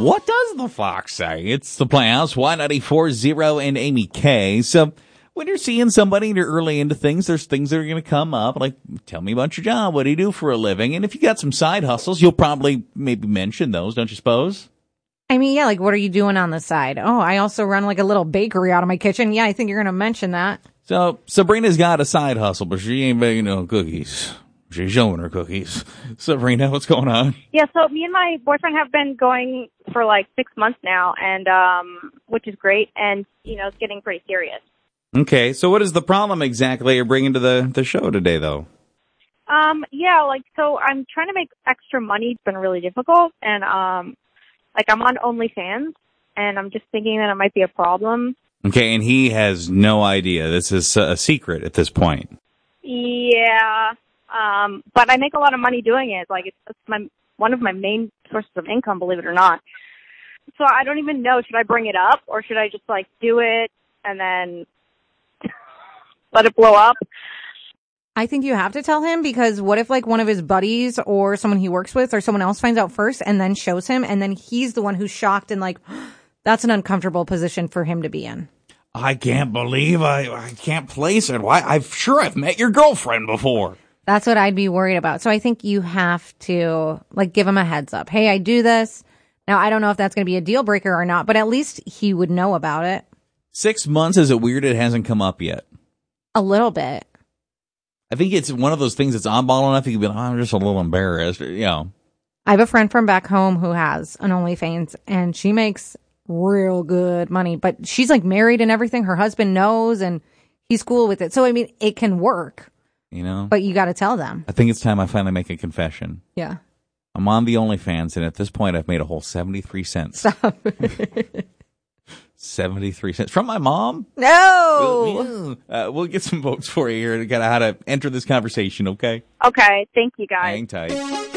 What does the fox say? It's the Playhouse, Y94.0 and Amy K. So when you're seeing somebody and you're early into things, there's things that are going to come up, like, tell me about your job. What do you do for a living? And if you got some side hustles, you'll probably maybe mention those, don't you suppose? I mean, yeah, like, what are you doing on the side? Oh, I also run like a little bakery out of my kitchen. Yeah, I think you're going to mention that. So Sabrina's got a side hustle, but she ain't baking no cookies. She's showing her cookies. Sabrina, what's going on? Yeah, so me and my boyfriend have been going for like 6 months now, and which is great, and, it's getting pretty serious. Okay, so what is the problem exactly you're bringing to the show today, though? So I'm trying to make extra money. It's been really difficult, and, I'm on OnlyFans, and I'm just thinking that it might be a problem. Okay, and he has no idea. This is a secret at this point. Yeah, but I make a lot of money doing it. Like, it's one of my main sources of income, believe it or not. So I don't even know, should I bring it up, or should I just, do it and then let it blow up? I think you have to tell him, because what if one of his buddies or someone he works with or someone else finds out first and then shows him, and then he's the one who's shocked and that's an uncomfortable position for him to be in. I can't believe I can't place it. Why? I've met your girlfriend before. That's what I'd be worried about. So I think you have to give him a heads up. Hey, I do this. Now, I don't know if that's going to be a deal breaker or not, but at least he would know about it. 6 months, is it weird it hasn't come up yet? A little bit. I think it's one of those things that's oddball enough you can be like, I'm just a little embarrassed, I have a friend from back home who has an OnlyFans, and she makes real good money, but she's married and everything. Her husband knows, and he's cool with it. So, I mean, it can work, but you got to tell them. I think it's time I finally make a confession. Yeah. I'm on the OnlyFans, and at this point, I've made a whole 73 cents. Stop. 73 cents from my mom? No! We'll get some votes for you here to how to enter this conversation, okay? Okay, thank you, guys. Hang tight.